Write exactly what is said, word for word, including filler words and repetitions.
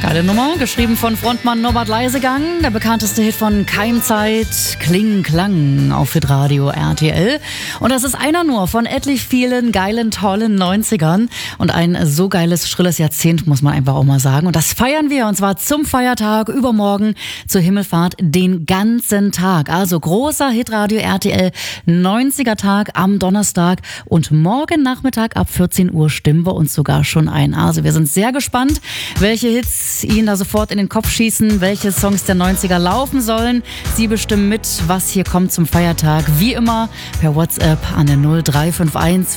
Geile Nummer, geschrieben von Frontmann Norbert Leisegang. Der bekannteste Hit von Keimzeit, Kling Klang auf Hitradio R T L. Und das ist einer nur von etlich vielen geilen, tollen neunzigern. Und ein so geiles, schrilles Jahrzehnt, muss man einfach auch mal sagen. Und das feiern wir, und zwar zum Feiertag übermorgen zur Himmelfahrt den ganzen Tag. Also großer Hitradio R T L neunziger Tag am Donnerstag. Und morgen Nachmittag ab vierzehn Uhr stimmen wir uns sogar schon ein. Also wir sind sehr gespannt, welche Hits Ihnen da sofort in den Kopf schießen, welche Songs der neunziger laufen sollen. Sie bestimmen mit, was hier kommt zum Feiertag. Wie immer per WhatsApp an der null drei fünf eins